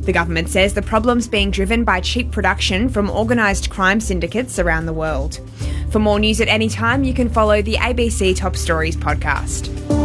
The government says the problem's being driven by cheap production from organised crime syndicates around the world. For more news at any time, you can follow the ABC Top Stories podcast.